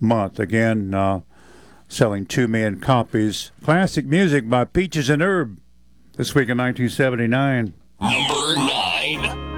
month. Again, selling 2 million copies. Classic music by Peaches and Herb. This week in 1979. Number 9.